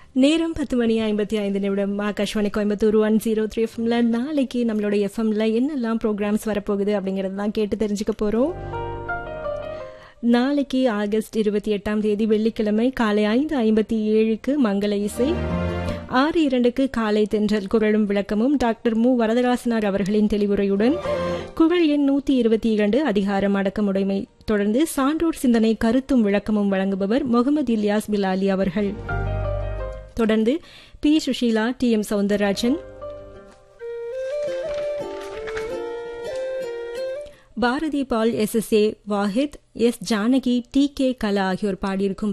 நேரம் 10:55 ஆகாஷ்வாணி கோயம்புத்தூர் 103 எஃப்எம்ல நாளைக்கு நம்மளோட எஃப்எம்ல என்னெல்லாம் ப்ரோக்ராம்ஸ் வரப்போகுது அப்படிங்கறது தான் கேட்டு தெரிஞ்சுக்க போறோம். நாளைக்கு ஆகஸ்ட் 28ஆம் தேதி வெள்ளிக்கிழமை காலை 5:57க்கு மங்கள இசை, 6:02க்கு காலை தென்றல் குரலும் விளக்கமும் டாக்டர் மு வரதராசனார் அவர்களின் தெளிவுரையுடன் குரல் எண் 122 அதிகாரம் அடக்கமுடைமை, தொடர்ந்து சான்றோர் சிந்தனை கருத்தும் விளக்கமும் வழங்குபவர் முகமது இல்யாஸ் பிலாலி அவர்கள். தொடர்ந்து B Sushila, D M Soundararajan, Bharathi ball, S S A Wahid, S Janaki, D K கலா ஆகியோர் பாடியிருக்கும்